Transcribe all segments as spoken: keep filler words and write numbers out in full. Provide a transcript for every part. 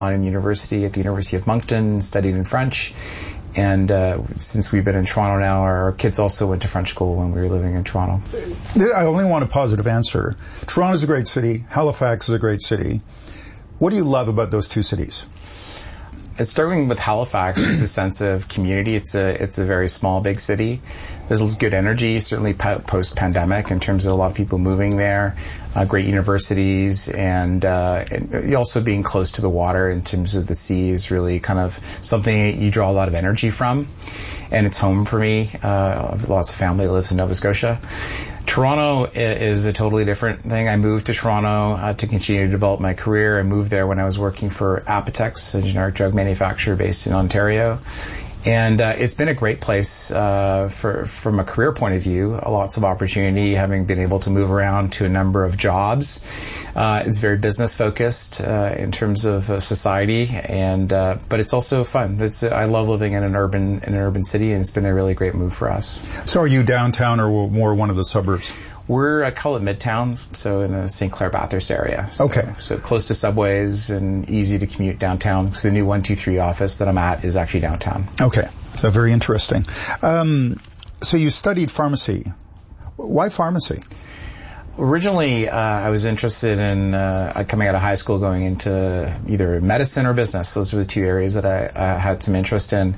in university at the University of Moncton, studied in French. And uh, since we've been in Toronto now, our kids also went to French school when we were living in Toronto. I only want a positive answer. Toronto's a great city. Halifax is a great city. What do you love about those two cities? Starting with Halifax, it's a sense of community. It's a it's a very small, big city. There's good energy, certainly post-pandemic, in terms of a lot of people moving there, uh, great universities, and, uh, and also being close to the water in terms of the sea is really kind of something you draw a lot of energy from. And it's home for me. Uh, lots of family that lives in Nova Scotia. Toronto is a totally different thing. I moved to Toronto uh, to continue to develop my career. I moved there when I was working for Apotex, a generic drug manufacturer based in Ontario. And uh, it's been a great place uh, for from a career point of view. Lots of opportunity, having been able to move around to a number of jobs. Uh, it's very business focused uh, in terms of uh, society, and uh, but it's also fun. It's I love living in an urban in an urban city, and it's been a really great move for us. So, are you downtown or more one of the suburbs? We're, I call it Midtown, so in the Saint Clair Bathurst area. So, okay. So close to subways and easy to commute downtown. So the new one two three office that I'm at is actually downtown. Okay. So very interesting. Um, so you studied pharmacy. Why pharmacy? Originally, uh, I was interested in uh, coming out of high school going into either medicine or business. Those were the two areas that I uh, had some interest in.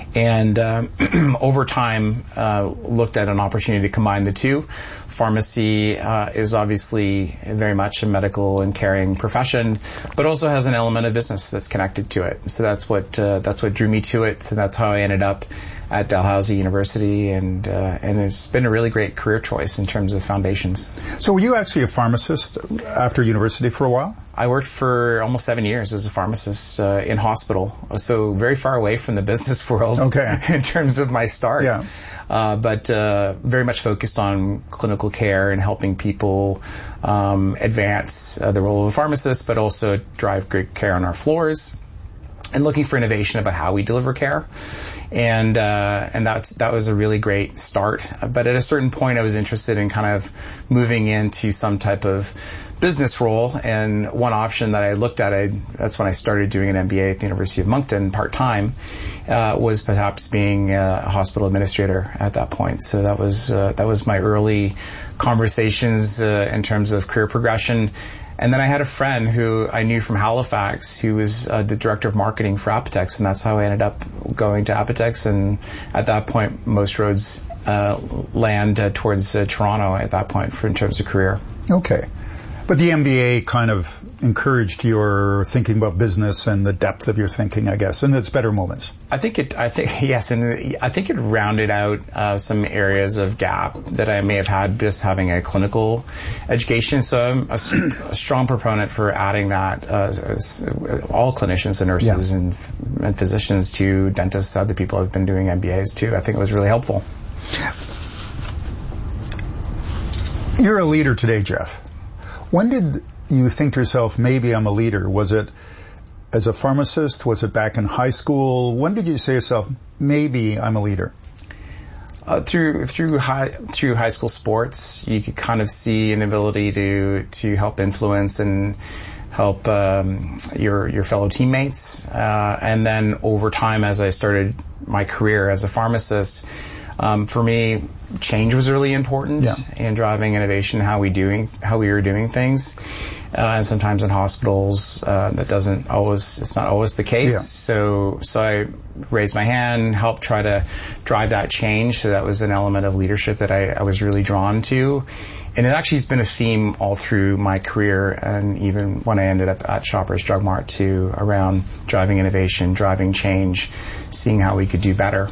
And um, over time, uh, looked at an opportunity to combine the two. Pharmacy uh, is obviously very much a medical and caring profession, but also has an element of business that's connected to it. So that's what uh, that's what drew me to it. So that's how I ended up at Dalhousie University, and uh, and it's been a really great career choice in terms of foundations. So were you actually a pharmacist after university for a while? I worked for almost seven years as a pharmacist uh, in hospital, so very far away from the business world. Okay. In terms of my start. Yeah. Uh, but uh, very much focused on clinical care and helping people um, advance uh, the role of a pharmacist, but also drive good care on our floors, and looking for innovation about how we deliver care. And uh, and that's that was a really great start. But at a certain point, I was interested in kind of moving into some type of business role. And one option that I looked at, I, that's when I started doing an M B A at the University of Moncton part-time, uh, was perhaps being a hospital administrator at that point. So that was uh, that was my early conversations uh, in terms of career progression. And then I had a friend who I knew from Halifax who was uh, the director of marketing for Apotex, and that's how I ended up going to Apotex. And at that point, most roads uh, land uh, towards uh, Toronto at that point for in terms of career. Okay. But the M B A kind of encouraged your thinking about business and the depth of your thinking, I guess, in its better moments. I think it, I think, yes, and I think it rounded out uh, some areas of gap that I may have had just having a clinical education. So I'm a, a strong proponent for adding that, uh, as, all clinicians and nurses yeah. and, and physicians to dentists, other people have been doing M B As too. I think it was really helpful. You're a leader today, Jeff. When did you think to yourself, maybe I'm a leader? Was it as a pharmacist? Was it back in high school? When did you say to yourself, maybe I'm a leader? Uh, through through high through high school sports, you could kind of see an ability to to help influence and help um, your your fellow teammates. Uh, and then over time, as I started my career as a pharmacist, Um, for me, change was really important yeah. in driving innovation, how we doing, how we were doing things. Uh, and sometimes in hospitals, uh, that doesn't always, it's not always the case. Yeah. So, so I raised my hand, helped try to drive that change. So that was an element of leadership that I, I was really drawn to. And it actually has been a theme all through my career, and even when I ended up at Shoppers Drug Mart too, around driving innovation, driving change, seeing how we could do better.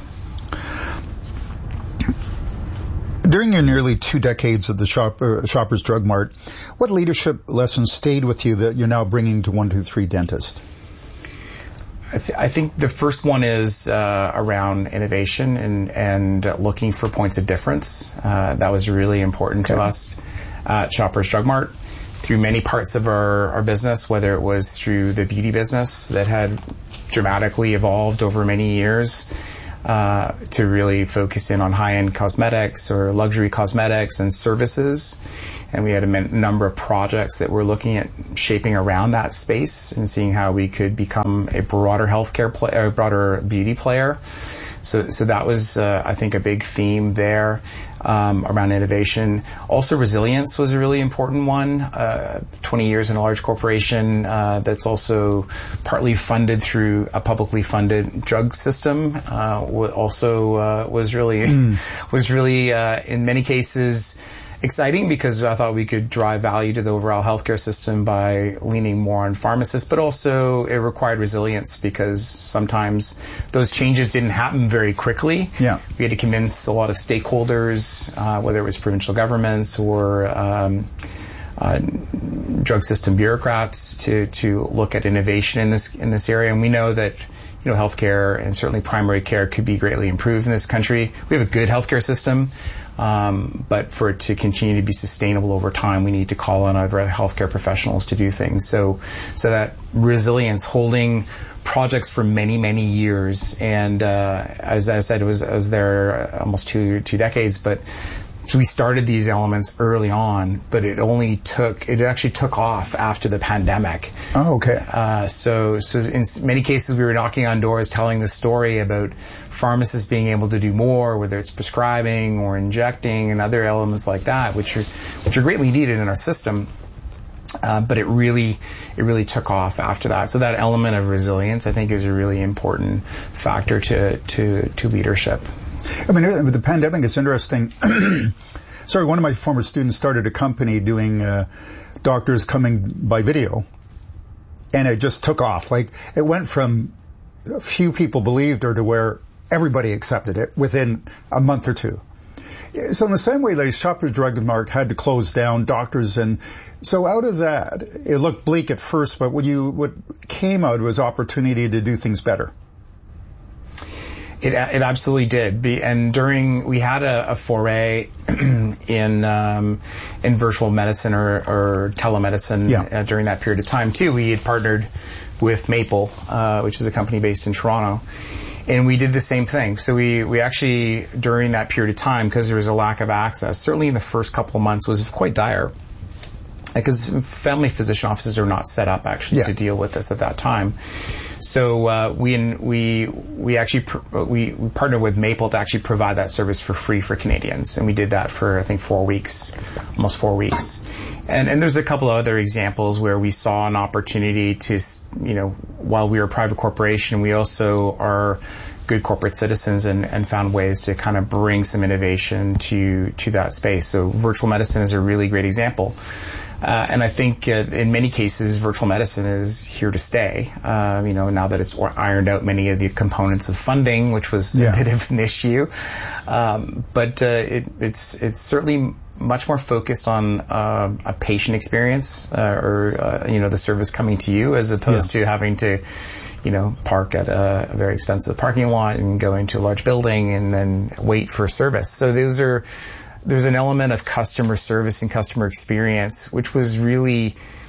During your nearly two decades at the Shop, uh, Shoppers Drug Mart, what leadership lessons stayed with you that you're now bringing to one two three Dentist? I, th- I think the first one is uh, around innovation and, and uh, looking for points of difference. Uh, that was really important okay. to us at Shoppers Drug Mart. Through many parts of our, our business, whether it was through the beauty business that had dramatically evolved over many years, uh, to really focus in on high-end cosmetics or luxury cosmetics and services. And we had a min- number of projects that we're looking at shaping around that space and seeing how we could become a broader healthcare player, a broader beauty player. So, so that was, uh, I think, a big theme there. Um, around innovation. Also, resilience was a really important one. Uh, twenty years in a large corporation uh, that's also partly funded through a publicly funded drug system. Uh, also uh, was really mm. was really uh, in many cases exciting because I thought we could drive value to the overall healthcare system by leaning more on pharmacists, but also it required resilience because sometimes those changes didn't happen very quickly. Yeah. We had to convince a lot of stakeholders, uh, whether it was provincial governments or um, uh, drug system bureaucrats, to to look at innovation in this in this area. And we know that, you know, healthcare and certainly primary care could be greatly improved in this country. We have a good healthcare system. Um, but for it to continue to be sustainable over time, we need to call on other healthcare professionals to do things. So, so that resilience, holding projects for many, many years, and uh, as I said, it was I was there almost two two decades, but. So we started these elements early on, but it only took, it actually took off after the pandemic. Oh, okay. Uh, so, so in many cases we were knocking on doors telling the story about pharmacists being able to do more, whether it's prescribing or injecting and other elements like that, which are, which are greatly needed in our system. Uh, but it really, it really took off after that. So that element of resilience, I think, is a really important factor to, to, to leadership. I mean, with the pandemic, it's interesting. Sorry, one of my former students started a company doing uh, doctors coming by video, and it just took off. Like, it went from a few people believed her to where everybody accepted it within a month or two. So in the same way, like Shoppers Drug Mart had to close down doctors, and so out of that, it looked bleak at first, but what you what came out was opportunity to do things better. It, it absolutely did. Be, and during, we had a, a foray in um, in virtual medicine or, or telemedicine yeah. uh, during that period of time too. We had partnered with Maple, uh, which is a company based in Toronto, and we did the same thing. So we, we actually, during that period of time, because there was a lack of access, certainly in the first couple of months, was quite dire. Because family physician offices are not set up actually yeah. to deal with this at that time. So uh, we we we actually pr- we, we partnered with Maple to actually provide that service for free for Canadians, and we did that for I think four weeks, almost four weeks. And and there's a couple of other examples where we saw an opportunity to, you know, while we were a private corporation, we also are good corporate citizens and, and found ways to kind of bring some innovation to to that space. So virtual medicine is a really great example. Uh, and I think uh, in many cases, virtual medicine is here to stay. Uh, you know, now that it's ironed out many of the components of funding, which was yeah. a bit of an issue. Um, but uh, it, it's it's certainly much more focused on uh, a patient experience uh, or uh, you know the service coming to you as opposed yeah. to having to, you know, park at a, a very expensive parking lot and go into a large building and then wait for service. So those are. There's an element of customer service and customer experience, which was really,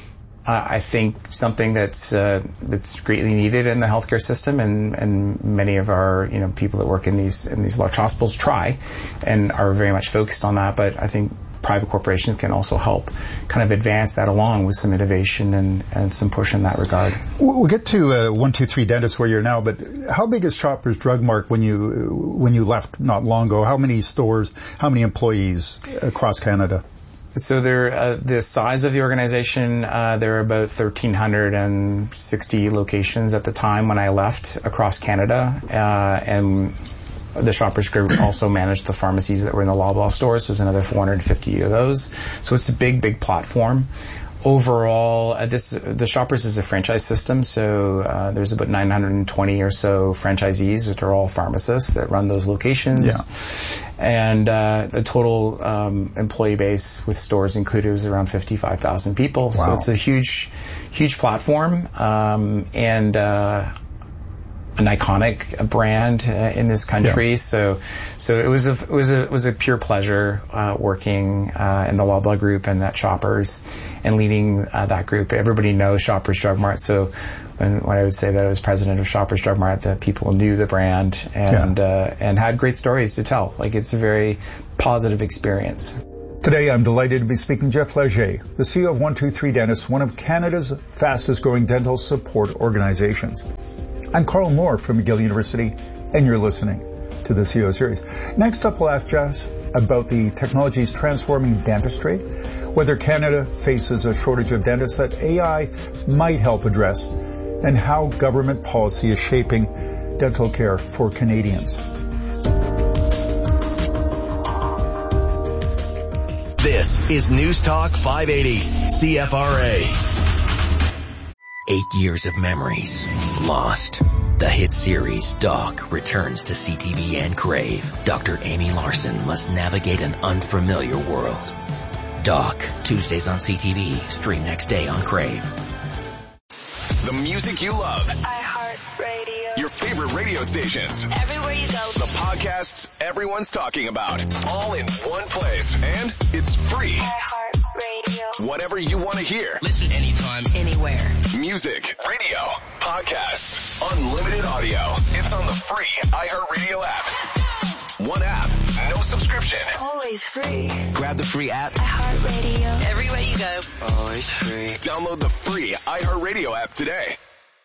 uh, I think, something that's uh, that's greatly needed in the healthcare system, and, and many of our, you know, people that work in these in these large hospitals try and are very much focused on that. But I think private corporations can also help kind of advance that along with some innovation and, and some push in that regard. We'll get to uh, one two three Dentist where you're now, but how big is Shoppers Drug Mart when you when you left not long ago? How many stores, how many employees across Canada? So there, uh, the size of the organization, uh, there are about one thousand three hundred sixty locations at the time when I left across Canada, uh, and the Shoppers Group also managed the pharmacies that were in the Loblaw stores. There's another four hundred fifty of those. So it's a big, big platform. Overall, uh, this the Shoppers is a franchise system, so uh, there's about nine hundred twenty or so franchisees that are all pharmacists that run those locations. Yeah. And uh, the total um, employee base with stores included was around fifty-five thousand people. Wow. So it's a huge, huge platform. Um, and uh an iconic brand uh, in this country. Yeah. So, so it was a it was a it was a pure pleasure uh, working uh, in the Loblaw Group and at Shoppers and leading uh, that group. Everybody knows Shoppers Drug Mart, so when, when I would say that I was president of Shoppers Drug Mart, that people knew the brand and yeah. uh, and had great stories to tell. Like, it's a very positive experience. Today, I'm delighted to be speaking to Jeff Leger, the C E O of one two three Dentists, one of Canada's fastest-growing dental support organizations. I'm Carl Moore from McGill University, and you're listening to the C E O Series. Next up, we'll ask Jeff about the technologies transforming dentistry, whether Canada faces a shortage of dentists that A I might help address, and how government policy is shaping dental care for Canadians. This is News Talk five eighty, C F R A. Eight years of memories lost. The hit series Doc returns to C T V and Crave. Doctor Amy Larson must navigate an unfamiliar world. Doc, Tuesdays on C T V, stream next day on Crave. The music you love. iHeartRadio. Your favorite radio stations. Everywhere you go. The podcasts everyone's talking about. All in one place. And it's free. iHeartRadio. Whatever you want to hear. Listen anytime, anywhere. Music, radio, podcasts, unlimited audio. It's on the free iHeartRadio app. One app, no subscription. Always free. Grab the free app. iHeartRadio. Everywhere you go. Always free. Download the free iHeartRadio app today.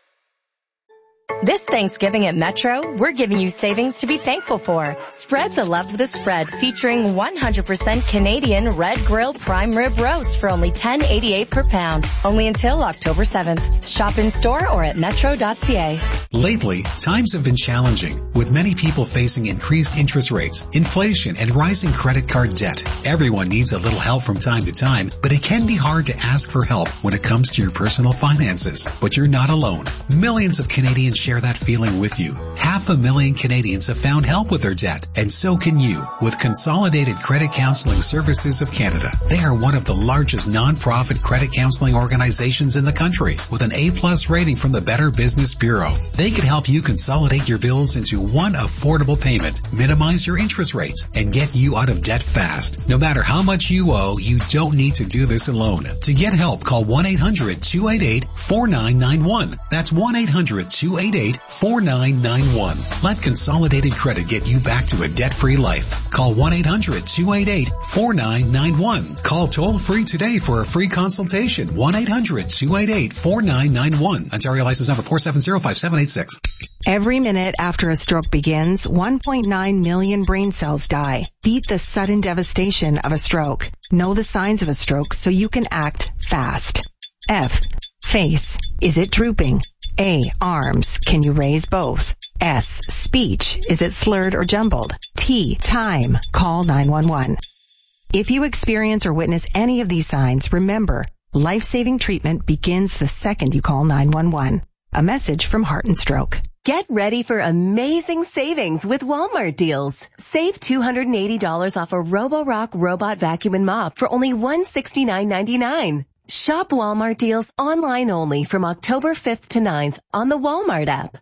This Thanksgiving at Metro, we're giving you savings to be thankful for. Spread the love with a spread featuring one hundred percent Canadian red grill prime rib roast for only ten dollars and eighty-eight cents per pound. Only until October seventh. Shop in store or at metro dot c a. Lately, times have been challenging, with many people facing increased interest rates, inflation, and rising credit card debt. Everyone needs a little help from time to time, but it can be hard to ask for help when it comes to your personal finances. But you're not alone. Millions of Canadians share that feeling with you. Half a million Canadians have found help with their debt, and so can you with Consolidated Credit Counseling Services of Canada. They are one of the largest non-profit credit counseling organizations in the country with an A-plus rating from the Better Business Bureau. They can help you consolidate your bills into one affordable payment, minimize your interest rates, and get you out of debt fast. No matter how much you owe, you don't need to do this alone. To get help, call one eight hundred two eight eight four nine nine one. That's one eight hundred two eight eight four nine nine one. Let Consolidated Credit get you back to a debt-free life. Call one eight hundred two eight eight four nine nine one. Call toll-free today for a free consultation. one eight hundred two eight eight four nine nine one. Ontario license number four seven zero five seven eight six. Every minute after a stroke begins, one point nine million brain cells die. Beat the sudden devastation of a stroke. Know the signs of a stroke so you can act fast. F. Face. Is it drooping? A. Arms. Can you raise both? S. Speech. Is it slurred or jumbled? T. Time. Call nine one one. If you experience or witness any of these signs, remember, life-saving treatment begins the second you call nine one one. A message from Heart and Stroke. Get ready for amazing savings with Walmart deals. Save two hundred eighty dollars off a Roborock robot vacuum and mop for only one hundred sixty-nine ninety-nine. Shop Walmart deals online only from October fifth to ninth on the Walmart app.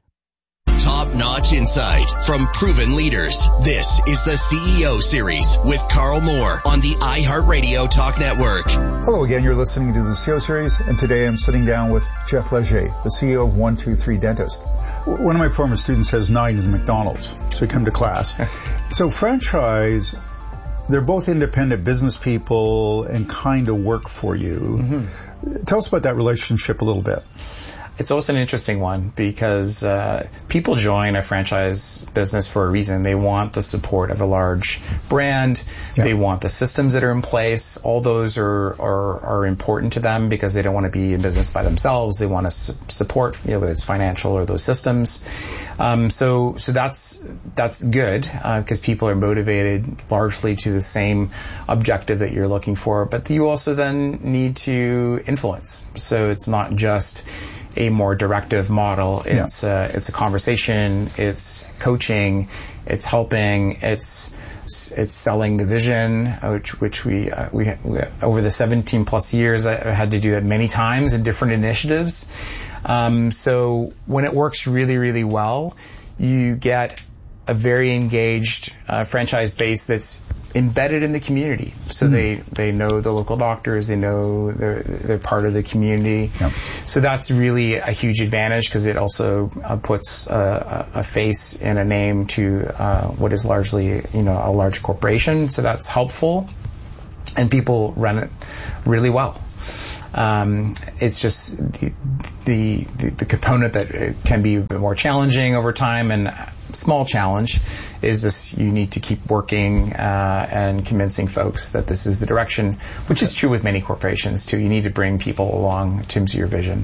Top-notch insight from proven leaders. This is the C E O Series with Carl Moore on the iHeartRadio Talk Network. Hello again, you're listening to the C E O Series, and today I'm sitting down with Jeff Leger, the C E O of one two three Dentist. One of my former students has nine as McDonald's, so come to class. So franchise, they're both independent business people and kind of work for you. Mm-hmm. Tell us about that relationship a little bit. It's also an interesting one because uh, people join a franchise business for a reason. They want the support of a large brand. Yeah. They want the systems that are in place. All those are, are, are important to them because they don't want to be in business by themselves. They want to su- support, you know, whether it's financial or those systems. Um, so, so that's, that's good because uh, people are motivated largely to the same objective that you're looking for. But you also then need to influence. So it's not just a more directive model. It's yeah. uh, it's a conversation. It's coaching. It's helping. It's it's selling the vision, which which we uh, we, we over the seventeen plus years I had to do that many times in different initiatives. Um, so when it works really, really well, you get a very engaged uh, franchise base that's embedded in the community. So mm. they, they know the local doctors, they know they're, they're part of the community. Yep. So that's really a huge advantage because it also uh, puts a, a face and a name to uh, what is largely, you know, a large corporation. So that's helpful, and people run it really well. Um, it's just the, the, the component that can be a bit more challenging over time, and small challenge is this: you need to keep working uh, and convincing folks that this is the direction, which is true with many corporations too. You need to bring people along in terms of your vision.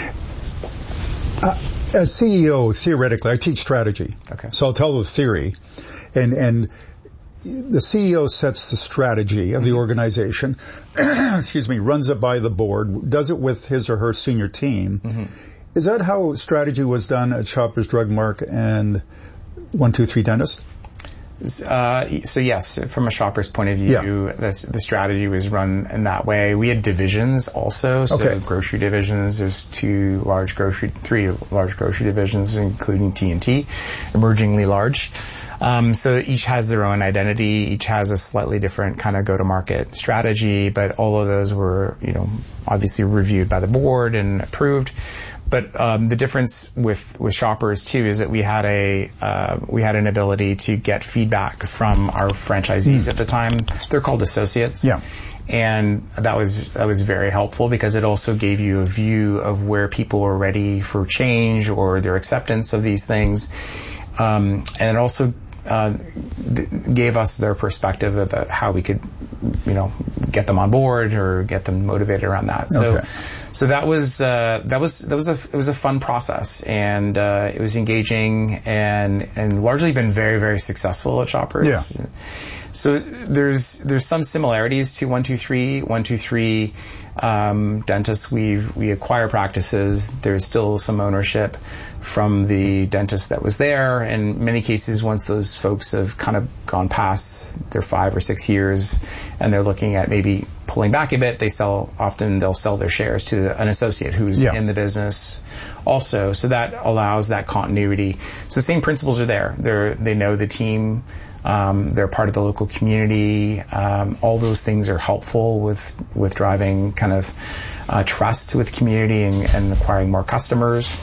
Uh, as C E O, theoretically, I teach strategy. Okay. So I'll tell the theory, and and the C E O sets the strategy of the organization, excuse me, runs it by the board, does it with his or her senior team. Mm-hmm. Is that how strategy was done at Shoppers Drug Mart and one two three Dentist? Uh, so yes, from a shopper's point of view, yeah. this, the strategy was run in that way. We had divisions also, so okay. grocery divisions. There's two large grocery, three large grocery divisions, including T and T, emergingly large. Um, so each has their own identity, each has a slightly different kind of go-to-market strategy, but all of those were, you know, obviously reviewed by the board and approved. But um, the difference with, with Shoppers too is that we had a uh, we had an ability to get feedback from our franchisees mm. at the time. They're called associates. Yeah. And that was that was very helpful because it also gave you a view of where people were ready for change or their acceptance of these things. Um, and it also uh, th- gave us their perspective about how we could, you know, get them on board or get them motivated around that. So, okay. so that was uh, that was that was a it was a fun process, and uh, it was engaging and and largely been very very successful at Shoppers. Yeah. So there's there's some similarities to one two three. one two three um, dentists, we've we acquire practices. There's still some ownership from the dentist that was there. In many cases, once those folks have kind of gone past their five or six years and they're looking at maybe pulling back a bit, they sell often they'll sell their shares to an associate who's yeah. in the business also. So that allows that continuity. So the same principles are there. They're they know the team. Um, they're part of the local community. Um, all those things are helpful with with driving kind of uh, trust with community and, and acquiring more customers.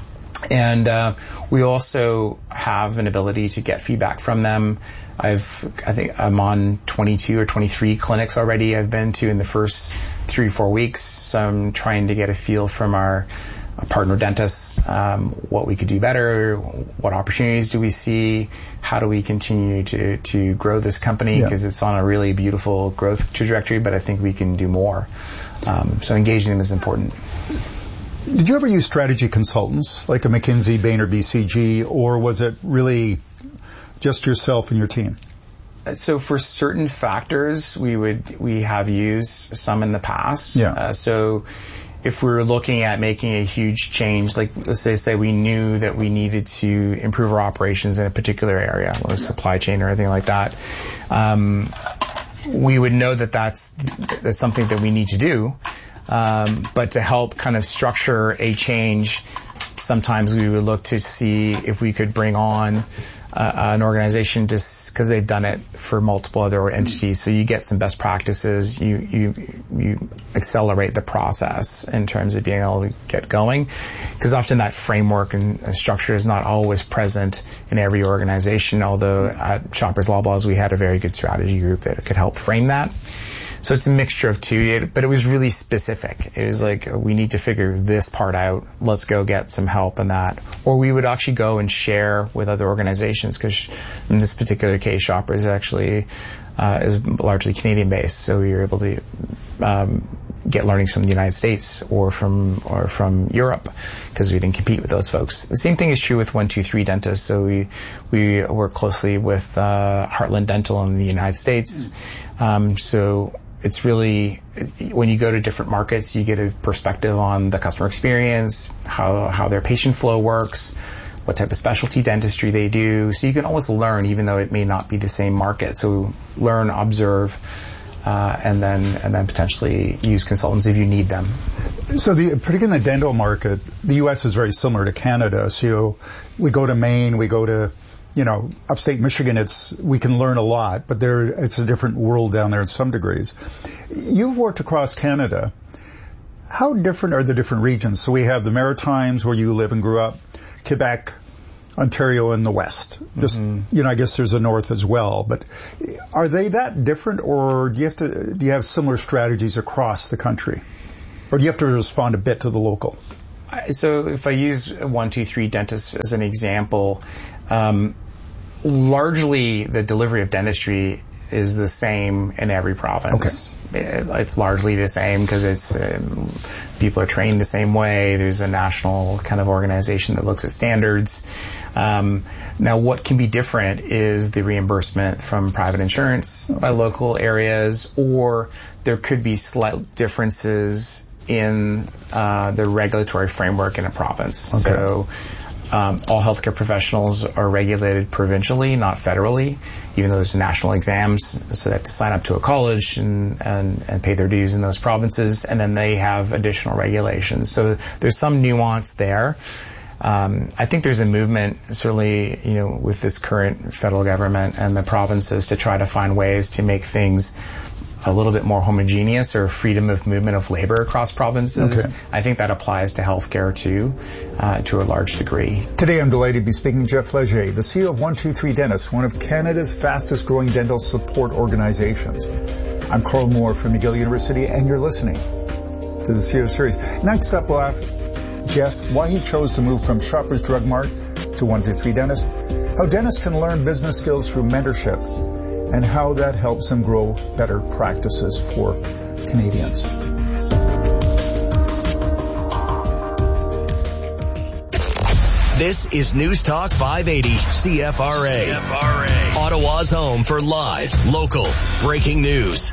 And uh, we also have an ability to get feedback from them. I've I think I'm on twenty-two or twenty-three clinics already I've been to in the first three or four weeks. So I'm trying to get a feel from our partner dentists, um, what we could do better, what opportunities do we see, how do we continue to, to grow this company, because yeah. it's on a really beautiful growth trajectory, but I think we can do more. Um, so engaging them is important. Did you ever use strategy consultants, like a McKinsey, Bain, or B C G, or was it really just yourself and your team? So for certain factors, we would we have used some in the past. Yeah. Uh, so if we were looking at making a huge change, like let's say, say we knew that we needed to improve our operations in a particular area, like supply chain or anything like that, um, we would know that that's, that's something that we need to do. Um, but to help kind of structure a change, sometimes we would look to see if we could bring on uh, an organization just because they've done it for multiple other entities. So you get some best practices, you, you, you accelerate the process in terms of being able to get going. Because often that framework and structure is not always present in every organization, although at Shoppers Loblaws we had a very good strategy group that could help frame that. So it's a mixture of two, but it was really specific. It was like, we need to figure this part out. Let's go get some help in that. Or we would actually go and share with other organizations, because in this particular case, Shoppers actually uh, is largely Canadian-based. So we were able to um, get learnings from the United States or from or from Europe, because we didn't compete with those folks. The same thing is true with one two three Dentists. So we we work closely with uh, Heartland Dental in the United States. Um, so it's really, when you go to different markets, you get a perspective on the customer experience, how how their patient flow works, what type of specialty dentistry they do. So you can always learn, even though it may not be the same market. So learn, observe, uh, and then and then potentially use consultants if you need them. So, the, particularly in the dental market, the U S is very similar to Canada. So, we go to Maine, we go to, you know, upstate Michigan. It's we can learn a lot, but there it's a different world down there in some degrees. You've worked across Canada. How different are the different regions? So we have the Maritimes where you live and grew up, Quebec, Ontario in the west. Just, mm-hmm. you know, I guess there's a north as well. But are they that different, or do you have to, do you have similar strategies across the country? Or do you have to respond a bit to the local? So if I use one two three dentists as an example, um, largely the delivery of dentistry is the same in every province. Okay. It's largely the same because it's um, people are trained the same way. There's a national kind of organization that looks at standards. Um, now, what can be different is the reimbursement from private insurance by local areas, or there could be slight differences in uh, the regulatory framework in a province. Okay. So um, all healthcare professionals are regulated provincially, not federally, even though there's national exams. So they have to sign up to a college and, and, and pay their dues in those provinces, and then they have additional regulations. So there's some nuance there. Um, I think there's a movement, certainly, you know, with this current federal government and the provinces to try to find ways to make things a little bit more homogeneous, or freedom of movement of labor across provinces. Okay. I think that applies to healthcare too, uh, to a large degree. Today I'm delighted to be speaking to Jeff Leger, the C E O of one two three Dentists, one of Canada's fastest growing dental support organizations. I'm Carl Moore from McGill University, and you're listening to the C E O series. Next up, we'll have Jeff, why he chose to move from Shoppers Drug Mart to one two three Dentists, how dentists can learn business skills through mentorship, and how that helps them grow better practices for Canadians. This is News Talk five eighty C F R A. C F R A. Ottawa's home for live, local, breaking news.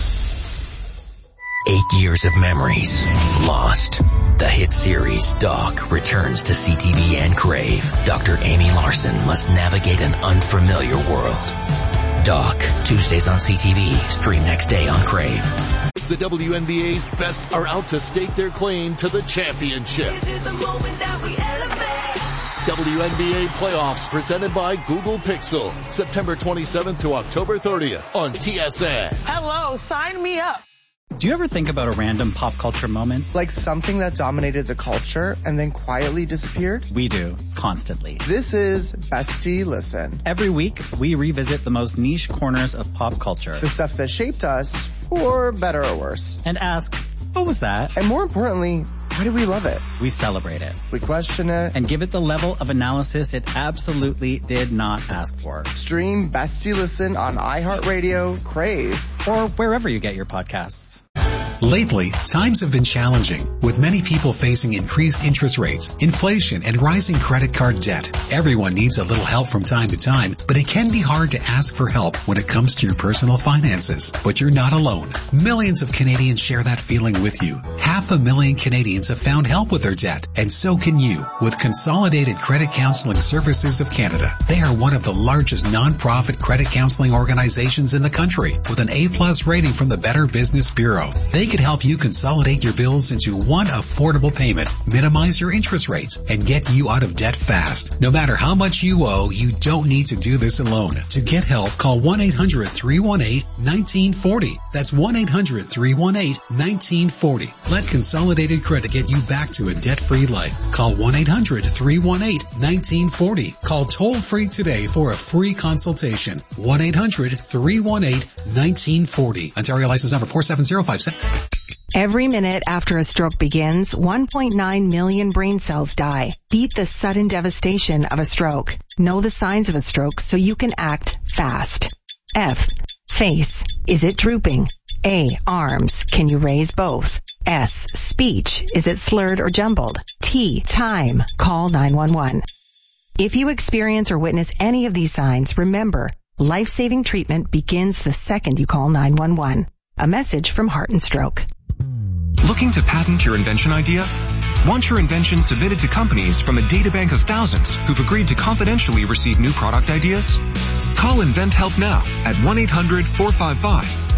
Eight years of memories lost. The hit series Doc returns to C T V and Crave. Doctor Amy Larson must navigate an unfamiliar world. Doc, Tuesdays on C T V, stream next day on Crave. The W N B A's best are out to stake their claim to the championship. This is the moment that we elevate. W N B A playoffs presented by Google Pixel, September twenty-seventh to October thirtieth on T S N. Hello, sign me up. Do you ever think about a random pop culture moment? Like something that dominated the culture and then quietly disappeared? We do, constantly. This is Bestie Listen. Every week, we revisit the most niche corners of pop culture. The stuff that shaped us, for better or worse. And ask, what was that? And more importantly, why do we love it? We celebrate it. We question it. And give it the level of analysis it absolutely did not ask for. Stream Bestie Listen on iHeartRadio, Crave, or wherever you get your podcasts. Lately, times have been challenging, with many people facing increased interest rates, inflation, and rising credit card debt. Everyone needs a little help from time to time, but it can be hard to ask for help when it comes to your personal finances. But you're not alone. Millions of Canadians share that feeling with you. Half a million Canadians have found help with their debt, and so can you, with Consolidated Credit Counseling Services of Canada. They are one of the largest non-profit credit counseling organizations in the country, with an A-plus rating from the Better Business Bureau. They could help you consolidate your bills into one affordable payment, minimize your interest rates, and get you out of debt fast. No matter how much you owe, you don't need to do this alone. To get help, call one eight hundred three one eight one nine four zero. That's one eight hundred three one eight one nine four zero. Let Consolidated Credit get you back to a debt-free life. Call one eight hundred three one eight one nine four zero. Call toll-free today for a free consultation. one eight hundred three one eight one nine four zero. Ontario license number four seven zero five seven. Every minute after a stroke begins, one point nine million brain cells die. Beat the sudden devastation of a stroke. Know the signs of a stroke so you can act fast. F. Face. Is it drooping? A. Arms. Can you raise both? S. Speech. Is it slurred or jumbled? T. Time. Call nine one one. If you experience or witness any of these signs, remember, life-saving treatment begins the second you call nine one one. A message from Heart and Stroke. Looking to patent your invention idea? Want your invention submitted to companies from a databank of thousands who've agreed to confidentially receive new product ideas? Call InventHelp now at one eight hundred four five five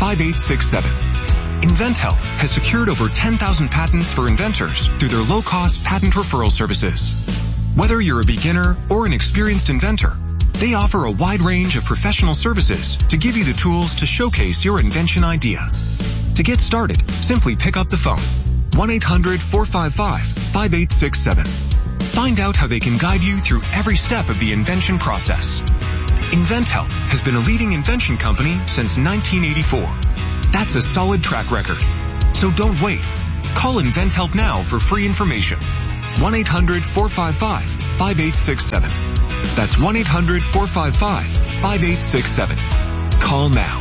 five eight six seven. InventHelp has secured over ten thousand patents for inventors through their low-cost patent referral services. Whether you're a beginner or an experienced inventor, they offer a wide range of professional services to give you the tools to showcase your invention idea. To get started, simply pick up the phone. one eight hundred four five five five eight six seven. Find out how they can guide you through every step of the invention process. InventHelp has been a leading invention company since nineteen eighty-four. That's a solid track record. So don't wait. Call InventHelp now for free information. one eight hundred four five five five eight six seven. That's one eight hundred four five five five eight six seven. Call now.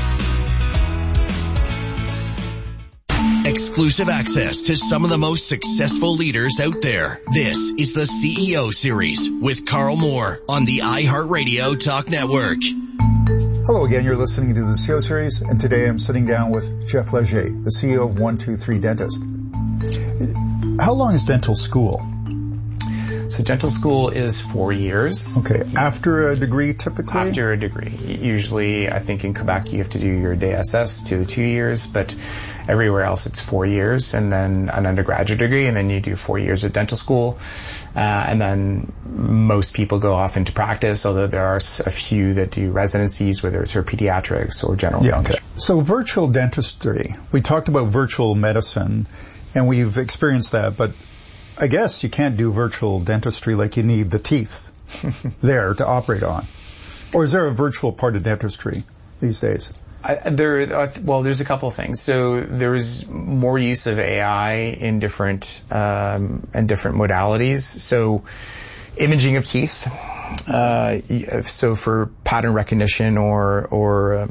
Exclusive access to some of the most successful leaders out there. This is the C E O Series with Carl Moore on the iHeartRadio Talk Network. Hello again, you're listening to the C E O Series, and today I'm sitting down with Jeff Leger, the C E O of one two three Dentist. How long is dental school? So dental school is four years. Okay. After a degree, typically? After a degree. Usually, I think in Quebec, you have to do your D S S to two years, but everywhere else it's four years, and then an undergraduate degree, and then you do four years of dental school. Uh, and then most people go off into practice, although there are a few that do residencies, whether it's for pediatrics or general yeah, dentistry. Okay. So virtual dentistry, we talked about virtual medicine, and we've experienced that, but I guess you can't do virtual dentistry like you need the teeth there to operate on. Or is there a virtual part of dentistry these days? I, there, uh, well, there's a couple of things. So there's more use of A I in different um, and different modalities. So imaging of teeth. Uh, so for pattern recognition or or uh,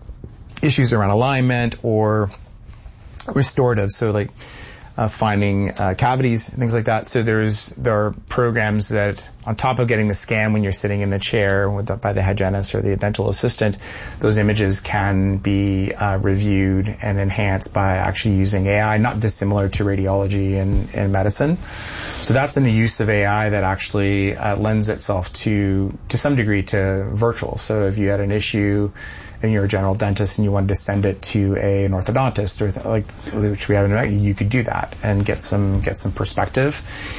issues around alignment or restorative. So like. Uh, finding uh, cavities, things like that. So there's there are programs that, on top of getting the scan when you're sitting in the chair with the, by the hygienist or the dental assistant, those images can be uh, reviewed and enhanced by actually using A I, not dissimilar to radiology and, and medicine. So that's in the use of A I that actually uh, lends itself to to some degree to virtual. So if you had an issue and you're a general dentist and you wanted to send it to a, an orthodontist or th- like which we have in, you could do that and get some get some perspective.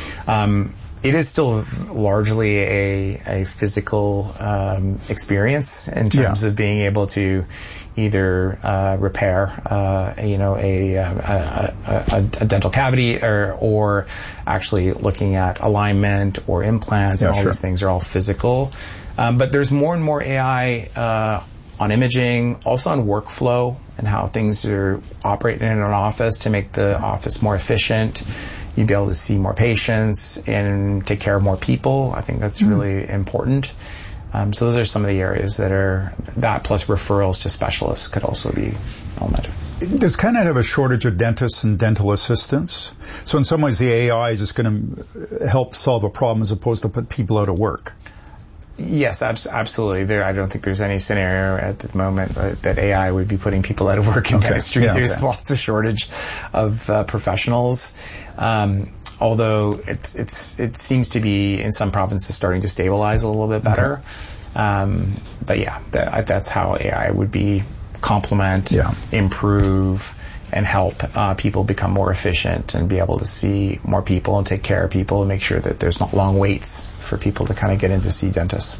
Um, it is still largely a a physical um, experience in terms yeah. of being able to either uh, repair uh, you know a a, a a dental cavity or or actually looking at alignment or implants yeah, and all sure. these things are all physical. Um, but there's more and more A I uh, on imaging, also on workflow and how things are operating in an office to make the office more efficient. You'd be able to see more patients and take care of more people. I think that's really important. Um, so those are some of the areas that are, that plus referrals to specialists could also be elemented. Does Canada have a shortage of dentists and dental assistants? So in some ways the A I is just going to help solve a problem as opposed to put people out of work. Yes, abs- absolutely. There, I don't think there's any scenario at the moment uh, that A I would be putting people out of work in okay. dentistry. Yeah, there's okay. lots of shortage of uh, professionals. Um, although it's, it's, it seems to be in some provinces starting to stabilize a little bit better. Okay. Um, but yeah, that, that's how A I would be complement, yeah. improve, and help uh, people become more efficient and be able to see more people and take care of people and make sure that there's not long waits for people to kind of get in to see dentists.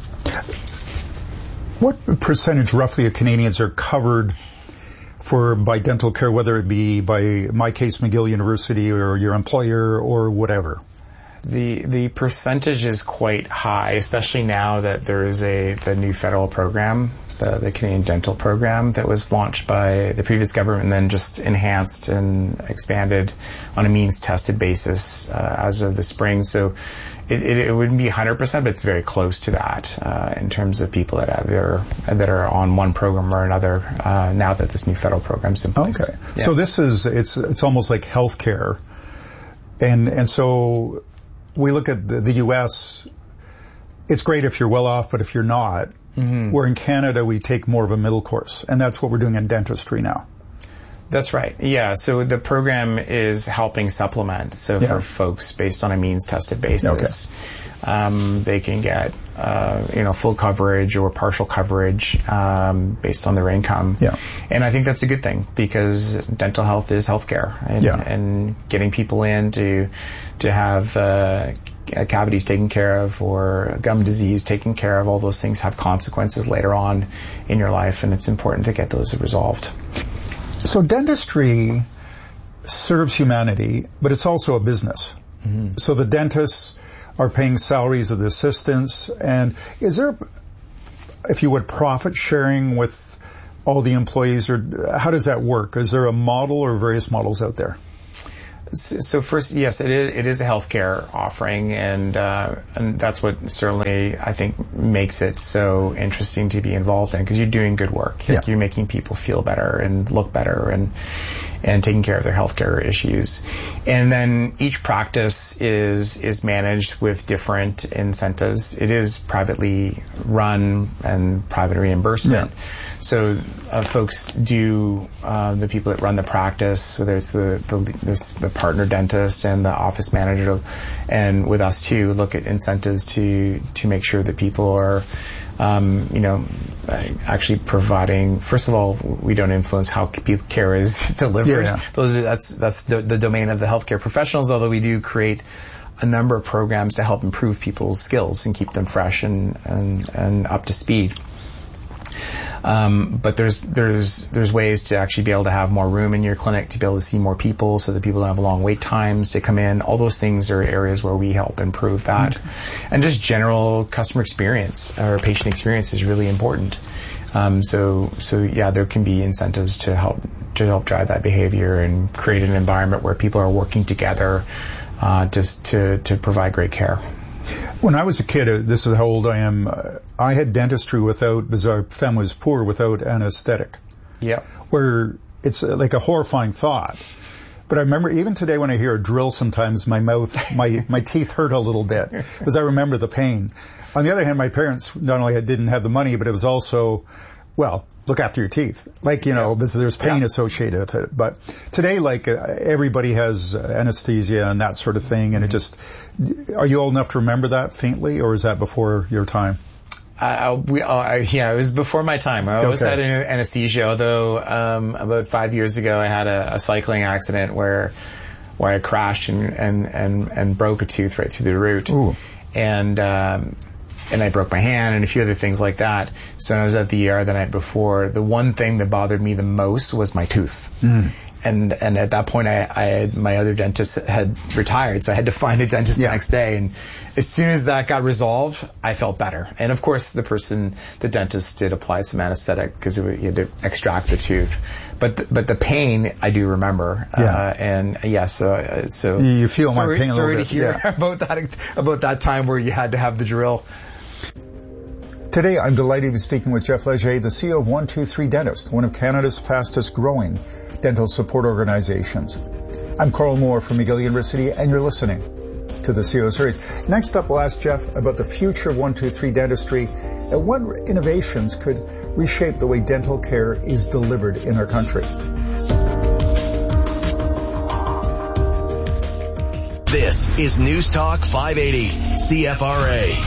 What percentage roughly of Canadians are covered for by dental care, whether it be by, in my case, McGill University or your employer or whatever? The the percentage is quite high, especially now that there is a the new federal program, the, the Canadian Dental Program, that was launched by the previous government and then just enhanced and expanded on a means-tested basis uh, as of the spring. So it, it, it wouldn't be one hundred percent, but it's very close to that uh, in terms of people that are there, that are on one program or another uh, now that this new federal program's in place. Okay, yeah. So this is it's it's almost like healthcare, and and so. We look at the, the U S, it's great if you're well off, but if you're not, mm-hmm. where in Canada we take more of a middle course, and that's what we're doing in dentistry now. That's right. Yeah. So the program is helping supplement. So yeah. for folks based on a means tested basis, okay. um, they can get, uh, you know, full coverage or partial coverage, um, based on their income. Yeah. And I think that's a good thing because dental health is healthcare, and, yeah. and getting people in to, to have, uh, cavities taken care of or gum disease taken care of, all those things have consequences later on in your life, and it's important to get those resolved. So dentistry serves humanity, but it's also a business. Mm-hmm. So the dentists are paying salaries of the assistants, and is there, if you would, profit sharing with all the employees, or how does that work? Is there a model or various models out there? So first, yes, it is, it is a healthcare offering, and uh, and that's what certainly I think makes it so interesting to be involved in, because you're doing good work. Yeah. You're making people feel better and look better, and and taking care of their healthcare issues. And then each practice is is managed with different incentives. It is privately run and private reimbursement. Yeah. So uh, folks do, uh, the people that run the practice, whether it's the, the, this, the partner dentist and the office manager, and with us too, look at incentives to, to make sure that people are, um, you know, actually providing, first of all, we don't influence how care is delivered. Yeah, yeah. Those are, that's, that's the, the domain of the healthcare professionals, although we do create a number of programs to help improve people's skills and keep them fresh and, and, and up to speed. Um, but there's there's there's ways to actually be able to have more room in your clinic, to be able to see more people, so that people don't have long wait times to come in. All those things are areas where we help improve that. Okay. And just general customer experience or patient experience is really important. Um, so so yeah, there can be incentives to help to help drive that behavior and create an environment where people are working together uh, just to to provide great care. When I was a kid, uh, this is how old I am, uh, I had dentistry without, because our family was poor, without anesthetic. Yeah. Where it's uh, like a horrifying thought. But I remember even today when I hear a drill, sometimes my mouth, my, my teeth hurt a little bit, because I remember the pain. On the other hand, my parents not only had, didn't have the money, but it was also, well, look after your teeth. Like, you know, because there's pain yeah. associated with it. But today, like, uh, everybody has anesthesia and that sort of thing, and it just, are you old enough to remember that faintly, or is that before your time? Uh, we, uh, yeah, it was before my time. I always okay. had anesthesia, although um, about five years ago I had a, a cycling accident where where I crashed and, and, and, and broke a tooth right through the root. Ooh. And um, and I broke my hand and a few other things like that. So when I was at the E R the night before, the one thing that bothered me the most was my tooth. Mm. And and at that point, I, I had, my other dentist had retired, so I had to find a dentist yeah. the next day. And as soon as that got resolved, I felt better. And of course, the person, the dentist, did apply some anesthetic because you had to extract the tooth. But the, but the pain, I do remember. Yeah. Uh, and yeah, so so you feel sorry, my pain a sorry little to bit. hear Yeah. about that about that time where you had to have the drill. Today, I'm delighted to be speaking with Jeff Leger, the C E O of one two three Dentist, one of Canada's fastest growing dental support organizations. I'm Carl Moore from McGill University, and you're listening to the C E O Series. Next up, we'll ask Jeff about the future of one two three Dentistry and what innovations could reshape the way dental care is delivered in our country. This is News Talk five eighty, C F R A.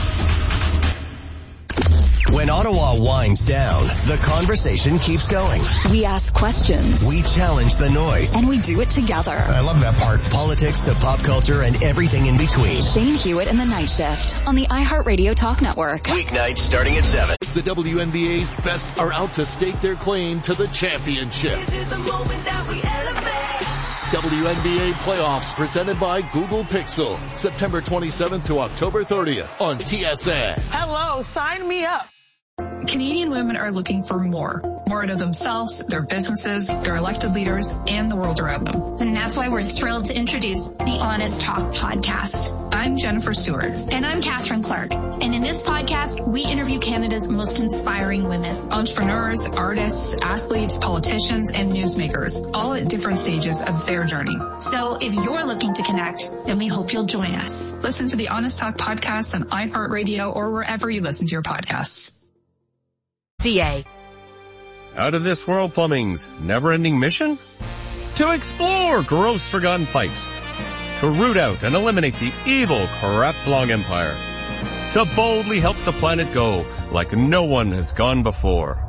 When Ottawa winds down, the conversation keeps going. We ask questions. We challenge the noise. And we do it together. I love that part. Politics to pop culture and everything in between. Shane Hewitt and the Night Shift on the iHeartRadio Talk Network. Weeknights starting at seven. The W N B A's best are out to stake their claim to the championship. This is the moment that we elevate. W N B A playoffs presented by Google Pixel. September twenty-seventh to October thirtieth on T S N. Hello, sign me up. Canadian women are looking for more. More out of themselves, their businesses, their elected leaders, and the world around them. And that's why we're thrilled to introduce the Honest Talk podcast. I'm Jennifer Stewart. And I'm Catherine Clark. And in this podcast, we interview Canada's most inspiring women. Entrepreneurs, artists, athletes, politicians, and newsmakers, all at different stages of their journey. So if you're looking to connect, then we hope you'll join us. Listen to the Honest Talk podcast on iHeartRadio or wherever you listen to your podcasts. C A. Out of This World Plumbing's never-ending mission? To explore gross forgotten pipes. To root out and eliminate the evil Kratz-Long Empire. To boldly help the planet go like no one has gone before.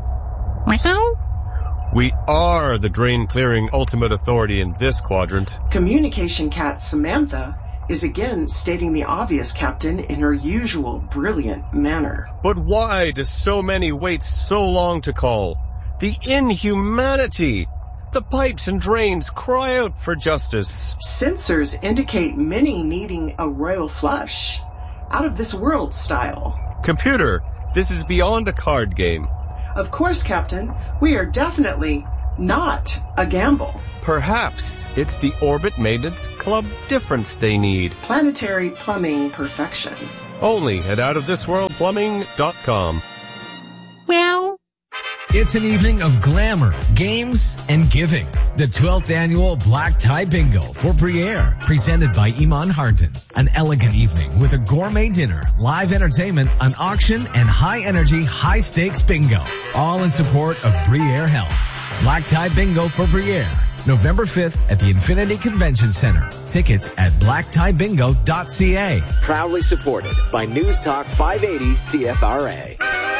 We are the drain-clearing ultimate authority in this quadrant. Communication cat Samantha is again stating the obvious, Captain, in her usual brilliant manner. But why do so many wait so long to call? The inhumanity! The pipes and drains cry out for justice. Sensors indicate many needing a royal flush. Out of this world style. Computer, this is beyond a card game. Of course, Captain. We are definitely not a gamble. Perhaps it's the Orbit Maintenance Club difference they need. Planetary plumbing perfection. Only at out of this world plumbing dot com. Well, it's an evening of glamour, games, and giving. The twelfth annual Black Tie Bingo for Briere, presented by Iman Hardin. An elegant evening with a gourmet dinner, live entertainment, an auction, and high-energy, high-stakes bingo. All in support of Briere Health. Black Tie Bingo for Briere, November fifth at the Infinity Convention Center. Tickets at black tie bingo dot c a. Proudly supported by News Talk five eighty C F R A.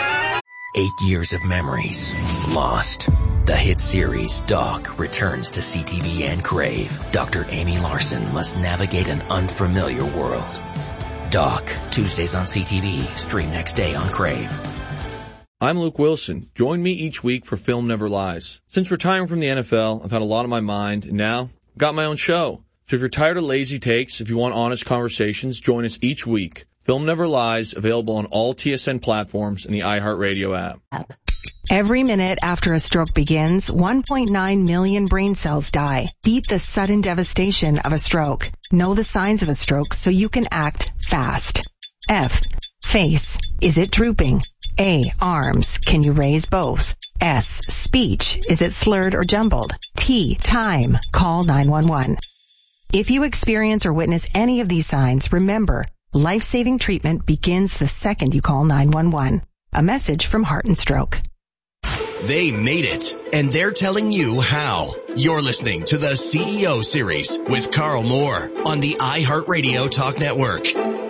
Eight years of memories lost. The hit series Doc returns to C T V and Crave. Doctor Amy Larson must navigate an unfamiliar world. Doc, Tuesdays on C T V, stream next day on Crave. I'm Luke Wilson. Join me each week for Film Never Lies. Since retiring from the N F L, I've had a lot on my mind, and now I've got my own show. So if you're tired of lazy takes, if you want honest conversations, join us each week. Film Never Lies, available on all T S N platforms and the iHeartRadio app. Every minute after a stroke begins, one point nine million brain cells die. Beat the sudden devastation of a stroke. Know the signs of a stroke so you can act fast. F. Face. Is it drooping? A. Arms. Can you raise both? S. Speech. Is it slurred or jumbled? T. Time. Call nine one one. If you experience or witness any of these signs, remember, life-saving treatment begins the second you call nine one one. A message from Heart and Stroke. They made it, and they're telling you how. You're listening to the C E O Series with Carl Moore on the iHeartRadio Talk Network.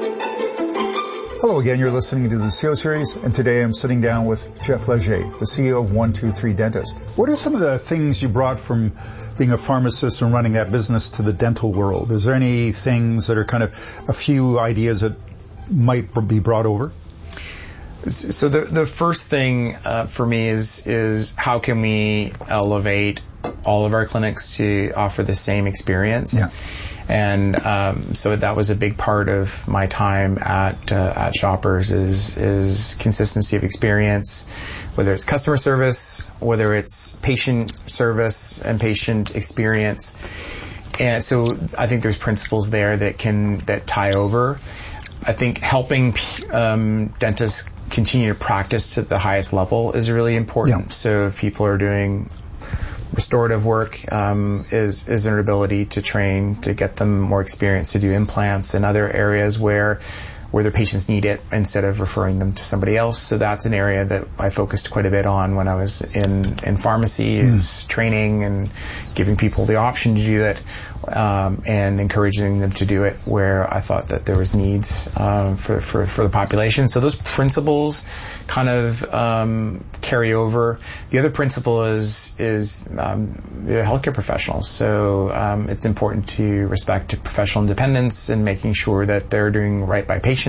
Hello again, you're listening to the C E O Series, and today I'm sitting down with Jeff Leger, the C E O of one two three Dentist. What are some of the things you brought from being a pharmacist and running that business to the dental world? Is there any things that are kind of a few ideas that might be brought over? So the the first thing uh, for me is is how can we elevate all of our clinics to offer the same experience? Yeah. And um, so that was a big part of my time at uh, at Shoppers is is consistency of experience, whether it's customer service, whether it's patient service and patient experience. And so I think there's principles there that can that tie over. I think helping um, dentists continue to practice to the highest level is really important. Yeah. So if people are doing restorative work, um, is is their ability to train to get them more experience to do implants and other areas where where their patients need it instead of referring them to somebody else. So that's an area that I focused quite a bit on when I was in in pharmacy, mm. is training and giving people the option to do it, um, and encouraging them to do it where I thought that there was needs um, for, for for the population. So those principles kind of um, carry over. The other principle is is um, healthcare professionals. So um, it's important to respect professional independence and making sure that they're doing right by patients.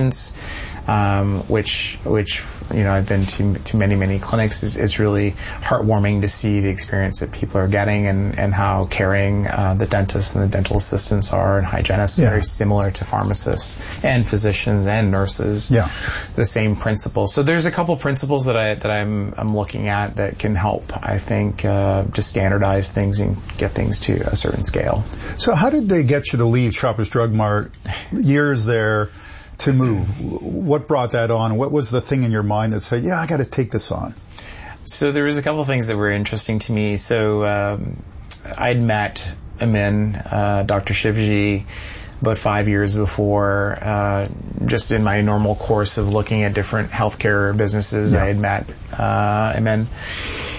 Um, which, which, you know, I've been to, to many, many clinics. It's, it's really heartwarming to see the experience that people are getting and, and how caring, uh, the dentists and the dental assistants are and hygienists yeah. are very similar to pharmacists and physicians and nurses. Yeah. The same principle. So there's a couple principles that I, that I'm, I'm looking at that can help, I think, uh, to standardize things and get things to a certain scale. So how did they get you to leave Shoppers Drug Mart? Years there. To move. What brought that on? What was the thing in your mind that said, yeah, I got to take this on? So there was a couple of things that were interesting to me. So um, I'd met Amin, uh, Doctor Shivji, about five years before, uh, just in my normal course of looking at different healthcare businesses. Yeah. I had met uh, Amin.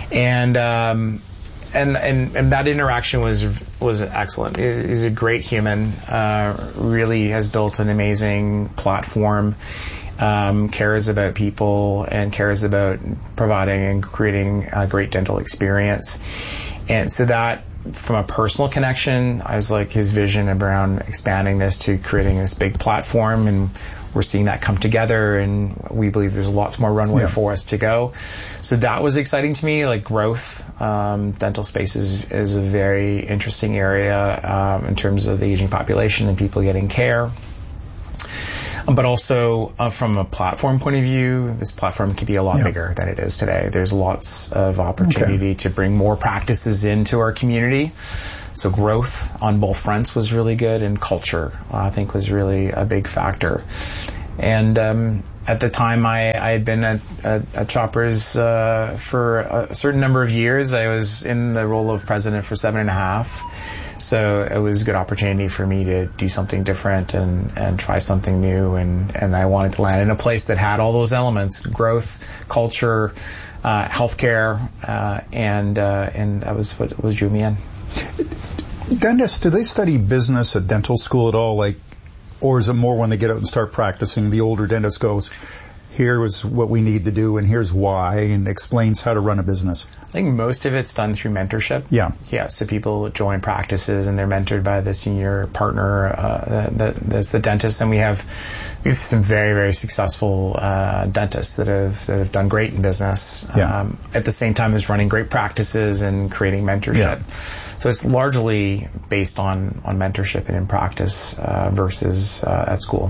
And, um, and, and, and that interaction was, was excellent. He's a great human, uh, really has built an amazing platform, um, cares about people and cares about providing and creating a great dental experience. And so that, from a personal connection, I was like his vision around expanding this to creating this big platform, and we're seeing that come together, and we believe there's lots more runway yeah. for us to go. So that was exciting to me, like growth. Um, dental space is, is a very interesting area um, in terms of the aging population and people getting care. But also uh, from a platform point of view, this platform could be a lot yeah. bigger than it is today. There's lots of opportunity okay. to bring more practices into our community. So growth on both fronts was really good, and culture, I think, was really a big factor. And um, at the time, I, I had been at, at, at Shoppers uh, for a certain number of years. I was in the role of president for seven and a half. So it was a good opportunity for me to do something different and, and try something new. And, and I wanted to land in a place that had all those elements: growth, culture, uh, healthcare, uh, and uh, and that was what, what drew me in. Dentists, do they study business at dental school at all? Like, or is it more when they get out and start practicing, the older dentist goes, here is what we need to do and here's why, and explains how to run a business? I think most of it's done through mentorship. Yeah. Yeah, so people join practices and they're mentored by the senior partner uh, that, that's the dentist, and we have we have some very, very successful uh, dentists that have that have done great in business. Yeah. Um, at the same time as running great practices and creating mentorship. Yeah. So it's largely based on, on mentorship and in practice uh, versus uh, at school.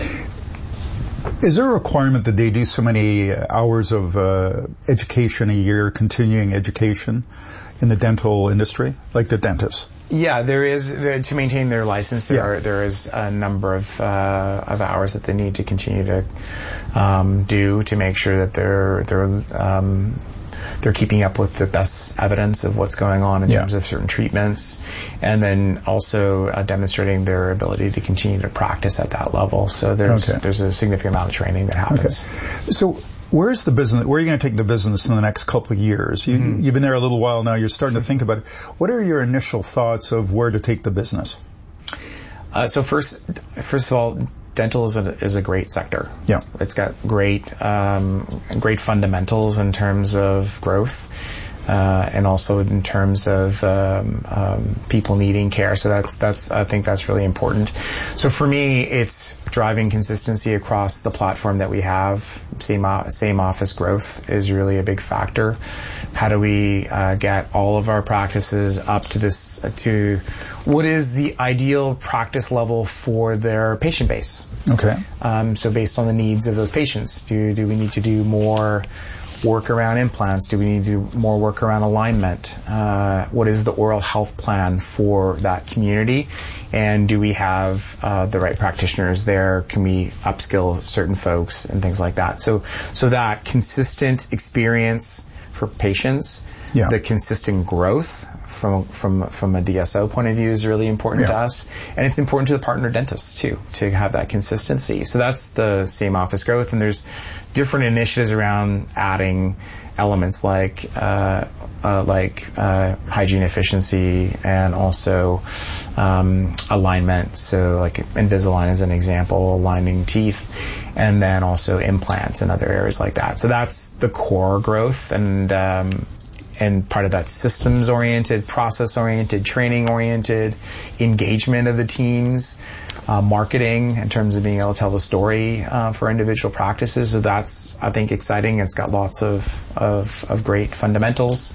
Is there a requirement that they do so many hours of uh, education a year, continuing education in the dental industry, like the dentists? Yeah, there is, to maintain their license, there yeah. are, there is a number of, uh, of hours that they need to continue to, um, do to make sure that they're, they're, um, they're keeping up with the best evidence of what's going on in yeah. terms of certain treatments, and then also uh, demonstrating their ability to continue to practice at that level. So there's, okay. there's a significant amount of training that happens. Okay. So where's the business, where are you going to take the business in the next couple of years? You, mm-hmm. You've been there a little while now, you're starting to think about it. What are your initial thoughts of where to take the business? Uh, so first, first of all, dental is a, is a great sector. Yeah. It's got great, um, great fundamentals in terms of growth, uh, and also in terms of, um, um, people needing care. So that's, that's, I think that's really important. So for me, it's driving consistency across the platform that we have. Same, same office growth is really a big factor. How do we, uh, get all of our practices up to this, uh, to what is the ideal practice level for their patient base? Okay. Um, so based on the needs of those patients, do, do we need to do more work around implants? Do we need to do more work around alignment? Uh, what is the oral health plan for that community? And do we have uh, the right practitioners there? Can we upskill certain folks and things like that? So, so that consistent experience for patients, yeah. the consistent growth from from from a D S O point of view is really important yeah. to us, and it's important to the partner dentists too to have that consistency. So that's the same office growth, and there's different initiatives around adding elements like uh, uh, like uh, hygiene efficiency and also um, alignment. So like Invisalign is an example, aligning teeth, and then also implants and other areas like that. So that's the core growth, and um, and part of that systems-oriented, process-oriented, training-oriented, engagement of the teams, uh, marketing in terms of being able to tell the story uh, for individual practices. So that's, I think, exciting. It's got lots of, of, of great fundamentals.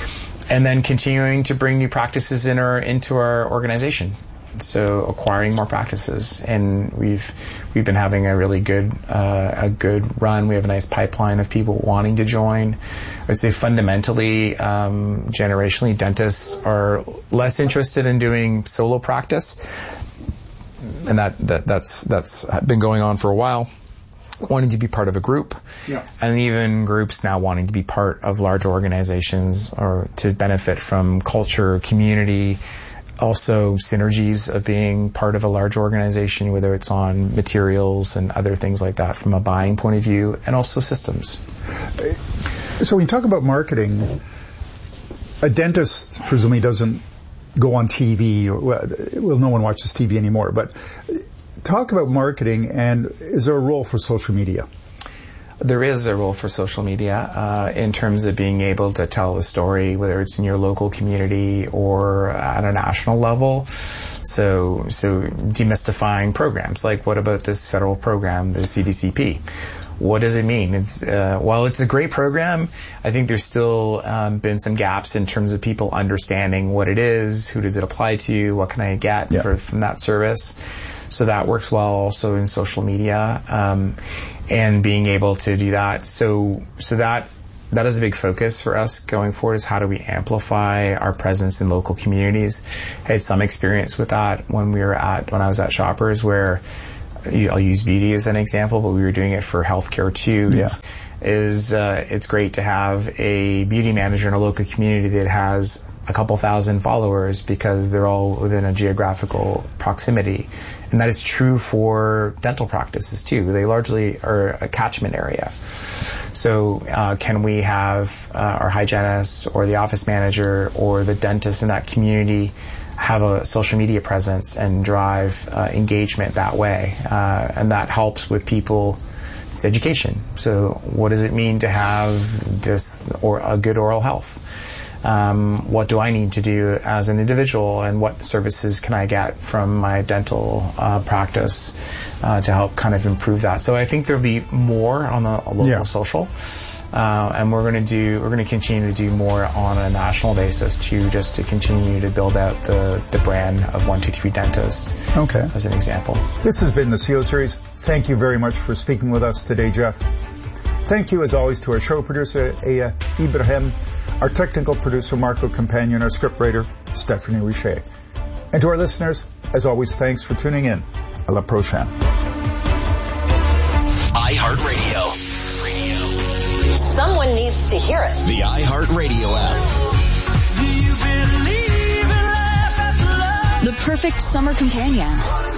And then continuing to bring new practices in our, into our organization. So acquiring more practices, and we've we've been having a really good uh, a good run. We have a nice pipeline of people wanting to join. I would say fundamentally, um, generationally, dentists are less interested in doing solo practice, and that, that that's that's been going on for a while. Wanting to be part of a group, yeah. and even groups now wanting to be part of large organizations or to benefit from culture, community. Also synergies of being part of a large organization, whether it's on materials and other things like that from a buying point of view, and also systems. So when you talk about marketing, A dentist presumably doesn't go on T V, or, well, no one watches T V anymore, but talk about marketing, and is there a role for social media? There is a role for social media uh, in terms of being able to tell the story, whether it's in your local community or at a national level. So, so demystifying programs, like what about this federal program, the C D C P? What does it mean? It's, uh, while it's a great program, I think there's still um, been some gaps in terms of people understanding what it is, who does it apply to, what can I get yeah. for, from that service. So that works well also in social media, um, and being able to do that. So, so that, that is a big focus for us going forward, is how do we amplify our presence in local communities. I had some experience with that when we were at, when I was at Shoppers, where I'll use beauty as an example, but we were doing it for healthcare too. Yeah. Is, uh, it's great to have a beauty manager in a local community that has a couple thousand followers because they're all within a geographical proximity. And that is true for dental practices too. They largely are a catchment area. So uh, can we have uh, our hygienist or the office manager or the dentist in that community have a social media presence and drive uh, engagement that way? Uh, and that helps with people. It's education. So what does it mean to have this or a good oral health? Um, what do I need to do as an individual, and what services can I get from my dental uh, practice uh, to help kind of improve that? So I think there'll be more on the local yeah. social, uh, and we're going to do we're going to continue to do more on a national basis too, just to continue to build out the the brand of one two three Dentist. Okay. As an example. This has been the C E O Series. Thank you very much for speaking with us today, Jeff. Thank you, as always, to our show producer, Aya Ibrahim, our technical producer, Marco Companion, our scriptwriter, Stephanie Richer. And to our listeners, as always, thanks for tuning in. À la prochaine. iHeartRadio. Someone needs to hear it. The iHeartRadio app. The perfect summer companion.